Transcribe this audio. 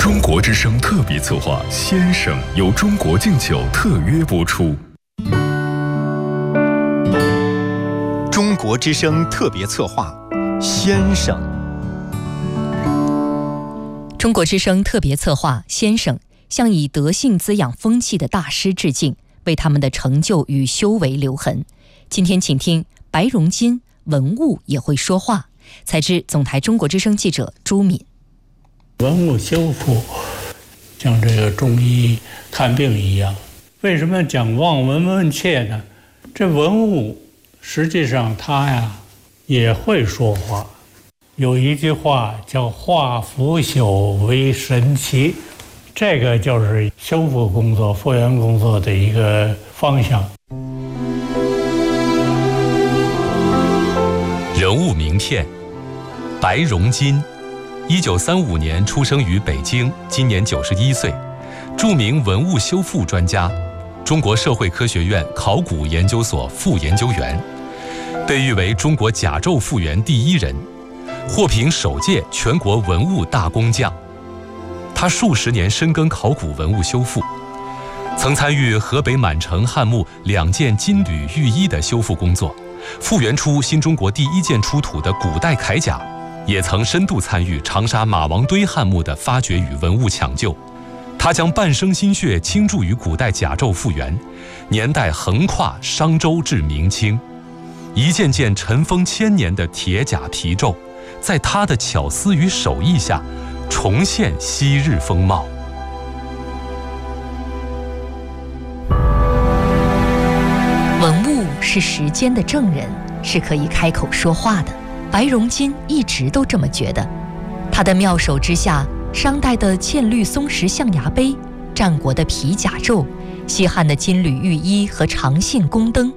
中国之声特别策划《先生》由中国敬酒特约播出。 中国之声特别策划《先生》。 中国之声特别策划《先生》向以德性滋养风气的大师致敬，为他们的成就与修为留痕。今天请听白荣金，文物也会说话。采自总台中国之声记者朱敏。 文物修复像这个中医看病一样，为什么讲望闻问切呢？这文物实际上它呀也会说话。有一句话叫化腐朽为神奇，这个就是修复工作、复原工作的一个方向。 人物名片：白荣金，1935年出生于北京，今年91岁，著名文物修复专家，中国社会科学院考古研究所副研究员，被誉为中国甲胄复原第一人，获评首届全国文物大工匠。他数十年深耕考古文物修复，曾参与河北满城汉墓2件金缕玉衣的修复工作，复原出新中国第一件出土的古代铠甲，也曾深度参与长沙马王堆汉墓的发掘与文物抢救。他将半生心血倾注于古代甲胄复原，年代横跨商周至明清，一件件尘封1000年的铁甲皮胄，在他的巧思与手艺下重现昔日风貌。 文物是时间的证人，是可以开口说话的。白荣金一直都这么觉得。他的妙手之下，商代的嵌绿松石象牙杯，战国的皮甲胄，西汉的金缕玉衣和长线宫灯，